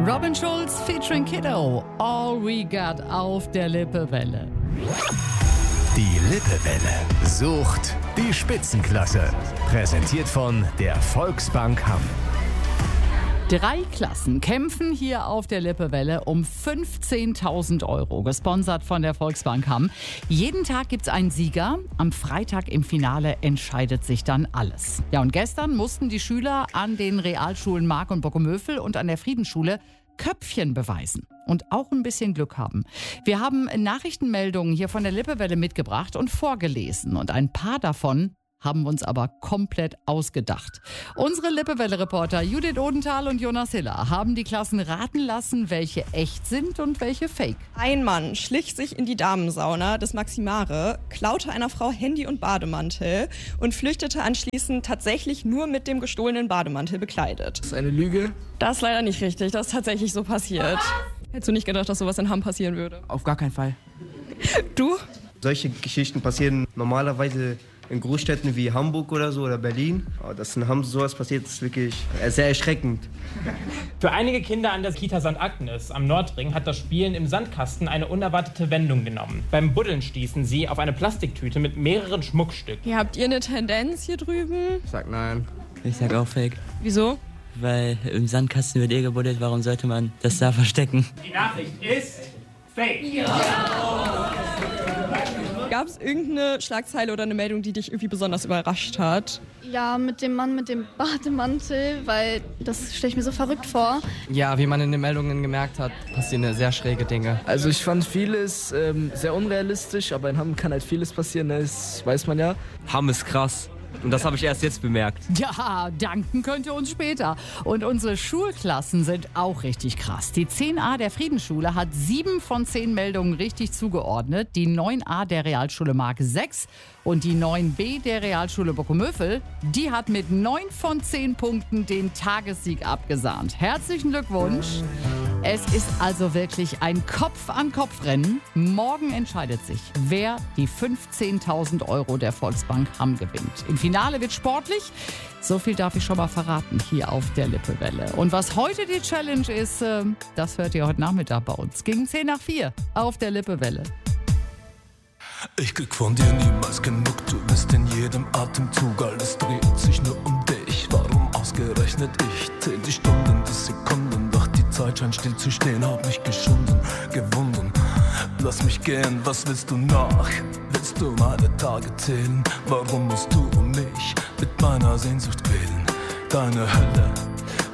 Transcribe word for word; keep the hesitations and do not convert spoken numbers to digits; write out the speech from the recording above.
Robin Schulz featuring Kiddo. All we got auf der Lippewelle. Die Lippewelle sucht die Spitzenklasse. Präsentiert von der Volksbank Hamm. Drei Klassen kämpfen hier auf der Lippewelle um fünfzehntausend Euro, gesponsert von der Volksbank Hamm. Jeden Tag gibt's einen Sieger. Am Freitag im Finale entscheidet sich dann alles. Ja, und gestern mussten die Schüler an den Realschulen Mark und Bockumövel und an der Friedensschule Köpfchen beweisen und auch ein bisschen Glück haben. Wir haben Nachrichtenmeldungen hier von der Lippewelle mitgebracht und vorgelesen. Und ein paar davon haben wir uns aber komplett ausgedacht. Unsere Lippewelle-Reporter Judith Odenthal und Jonas Hiller haben die Klassen raten lassen, welche echt sind und welche fake. Ein Mann schlich sich in die Damensauna des Maximare, klaute einer Frau Handy und Bademantel und flüchtete anschließend tatsächlich nur mit dem gestohlenen Bademantel bekleidet. Das ist eine Lüge. Das ist leider nicht richtig, das ist tatsächlich so passiert. Hättest du nicht gedacht, dass sowas in Hamm passieren würde? Auf gar keinen Fall. Du? Solche Geschichten passieren normalerweise in Großstädten wie Hamburg oder so oder Berlin. Aber dass in Hamm sowas passiert, ist wirklich sehr erschreckend. Für einige Kinder an der Kita Sankt Agnes am Nordring hat das Spielen im Sandkasten eine unerwartete Wendung genommen. Beim Buddeln stießen sie auf eine Plastiktüte mit mehreren Schmuckstücken. Ja, habt ihr eine Tendenz hier drüben? Ich sag nein. Ich sag auch fake. Wieso? Weil im Sandkasten wird eh gebuddelt, warum sollte man das da verstecken? Die Nachricht ist fake. Ja. Gab es irgendeine Schlagzeile oder eine Meldung, die dich irgendwie besonders überrascht hat? Ja, mit dem Mann mit dem Bademantel, weil das stelle ich mir so verrückt vor. Ja, wie man in den Meldungen gemerkt hat, passieren sehr schräge Dinge. Also ich fand vieles ähm, sehr unrealistisch, aber in Hamm kann halt vieles passieren, das weiß man ja. Hamm ist krass. Und das habe ich erst jetzt bemerkt. Ja, danken könnt ihr uns später. Und unsere Schulklassen sind auch richtig krass. Die zehn a der Friedensschule hat sieben von zehn Meldungen richtig zugeordnet. Die neun a der Realschule Mark sechs und die neun b der Realschule Bockumövel, die hat mit neun von zehn Punkten den Tagessieg abgesahnt. Herzlichen Glückwunsch. Es ist also wirklich ein Kopf-an-Kopf-Rennen. Morgen entscheidet sich, wer die fünfzehntausend Euro der Volksbank Hamm gewinnt. Im Finale wird sportlich. So viel darf ich schon mal verraten hier auf der Lippewelle. Und was heute die Challenge ist, das hört ihr heute Nachmittag bei uns. Gegen zehn nach vier auf der Lippewelle. Ich krieg von dir niemals genug, du bist in jedem Atemzug, alles dreht sich nur um dich. Warum ausgerechnet ich? Zähl die Stunden, die Sekunden, doch die Zeit scheint still zu stehen, hab mich geschunden, gewunden. Lass mich gehen, was willst du noch? Willst du meine Tage zählen? Warum musst du mich mit meiner Sehnsucht quälen? Deine Hölle